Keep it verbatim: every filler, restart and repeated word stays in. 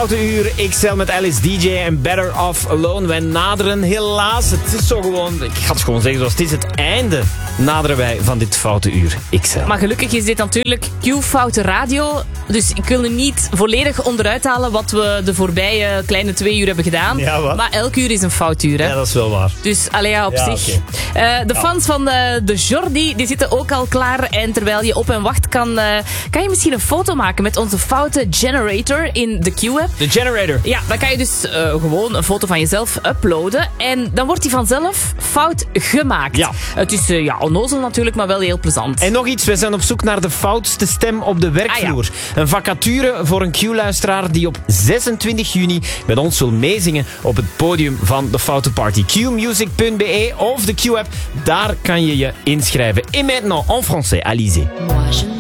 Foute Uur, X L met Alice D J en Better Off Alone. Wij naderen helaas, het is zo gewoon, ik ga het gewoon zeggen zoals het is, het einde naderen wij van dit Foute Uur X L. Maar gelukkig is dit natuurlijk Q-Foute Radio. Dus ik wil nu niet volledig onderuit halen wat we de voorbije kleine twee uur hebben gedaan. Ja, wat? Maar elk uur is een foutuur, hè? Ja, dat is wel waar. Dus, allee, ja, op Ja, zich. okay. Uh, de fans van uh, de Jordi, die zitten ook al klaar. En terwijl je op en wacht kan, uh, kan je misschien een foto maken met onze foute generator in de Q-app. De generator. Ja, dan kan je dus uh, gewoon een foto van jezelf uploaden. En dan wordt die vanzelf fout gemaakt. Ja. Het is uh, ja, onnozel natuurlijk, maar wel heel plezant. En nog iets, we zijn op zoek naar de foutste stem op de werkvloer. Ah, ja. Een vacature voor een Q-luisteraar die op zesentwintig juni met ons wil meezingen op het podium van de Foute Party. Q music punt b e of de Q-app, daar kan je je inschrijven. Et maintenant en français, Alizé. Moi, je